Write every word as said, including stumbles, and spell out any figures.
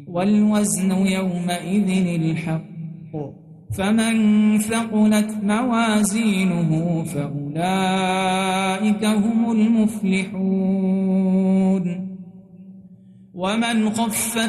والوزن يومئذ الحق فمن ثقلت موازينه فأولئك هم المفلحون ومن خفت